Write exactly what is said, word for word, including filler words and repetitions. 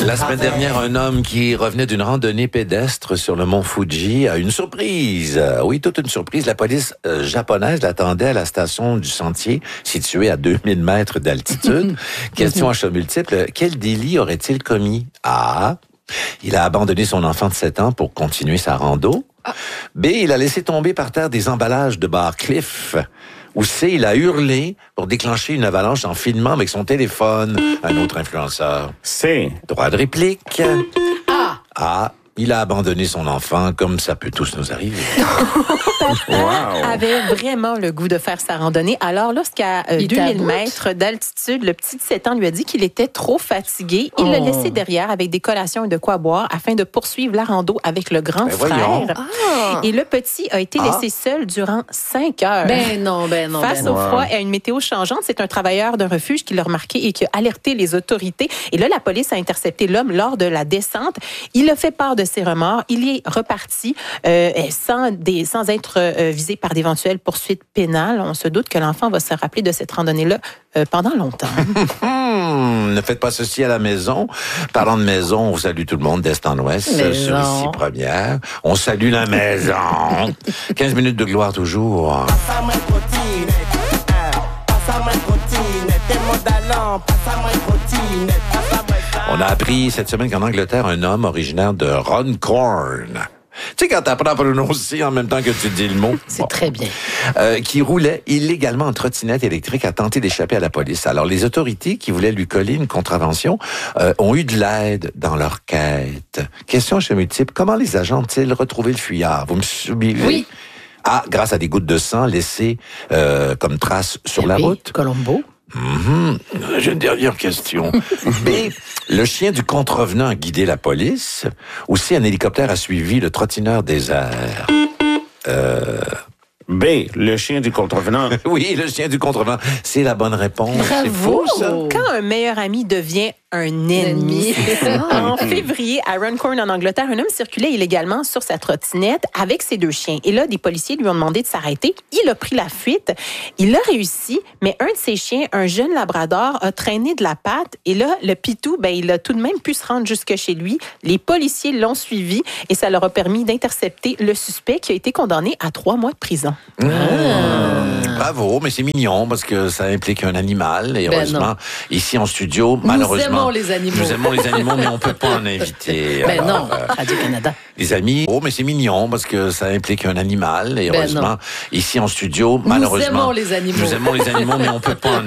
La semaine dernière, un homme qui revenait d'une randonnée pédestre sur le mont Fuji a une surprise. Euh, oui, toute une surprise. La police euh, japonaise l'attendait à la station du sentier, située à deux mille mètres d'altitude. Question à choix multiple. Quel délit aurait-il commis? A. Il a abandonné son enfant de sept ans pour continuer sa rando. B. Il a laissé tomber par terre des emballages de Barcliff. Ou C. Il a hurlé pour déclencher une avalanche en filmant avec son téléphone. Un autre influenceur. C. Droit de réplique. Ah! A. Il a abandonné son enfant, comme ça peut tous nous arriver. Wow. Avait vraiment le goût de faire sa randonnée. Alors, lorsqu'à euh, deux mille mètres d'altitude, le petit de sept ans lui a dit qu'il était trop fatigué. Il oh. l'a laissé derrière avec des collations et de quoi boire afin de poursuivre la rando avec le grand ben frère. Ah. Et le petit a été laissé ah. seul durant cinq heures. Ben non, ben non. Face ben au non. froid et à une météo changeante, c'est un travailleur d'un refuge qui l'a remarqué et qui a alerté les autorités. Et là, la police a intercepté l'homme lors de la descente. Il a fait part de ses remords. Il est reparti euh, sans, des, sans être euh, visé par d'éventuelles poursuites pénales. On se doute que l'enfant va se rappeler de cette randonnée-là euh, pendant longtemps. Ne faites pas ceci à la maison. Parlant de maison, on salue tout le monde d'Est en Ouest Mais sur non. Ici Première. On salue la maison. quinze minutes de gloire toujours. On a appris cette semaine qu'en Angleterre, un homme originaire de Runcorn, tu sais, quand t'apprends à prononcer en même temps que tu dis le mot. C'est bon. Très bien. Euh, qui roulait illégalement en trottinette électrique a tenté d'échapper à la police. Alors, les autorités qui voulaient lui coller une contravention euh, ont eu de l'aide dans leur quête. Question chez multiple, comment les agents ont-ils retrouvé le fuyard? Vous me suivez? Oui. A, grâce à des gouttes de sang laissées euh, comme traces sur Et la puis, route. Colombo. Mm-hmm. J'ai une dernière question. B, le chien du contrevenant a guidé la police. Ou C, un hélicoptère a suivi le trottineur des airs. Euh... B, le chien du contrevenant. Oui, le chien du contrevenant. C'est la bonne réponse. Bravo. C'est fou, ça. Quand un meilleur ami devient un ennemi. En février, à Runcorn, en Angleterre, un homme circulait illégalement sur sa trottinette avec ses deux chiens. Et là, des policiers lui ont demandé de s'arrêter. Il a pris la fuite. Il a réussi, mais un de ses chiens, un jeune labrador, a traîné de la patte. Et là, le pitou, ben, il a tout de même pu se rendre jusque chez lui. Les policiers l'ont suivi et ça leur a permis d'intercepter le suspect qui a été condamné à trois mois de prison. Mmh. Bravo, mais c'est mignon parce que ça implique un animal. Et ben heureusement, non. ici en studio, Nous malheureusement... Nous aimons les animaux. Nous aimons les animaux, mais on ne peut pas en inviter. Ben Alors, non, euh, Radio-Canada. Les amis, oh, mais c'est mignon parce que ça implique un animal. Et ben heureusement, non. ici en studio, Nous malheureusement... aimons les animaux. Nous aimons les animaux, mais on ne peut pas en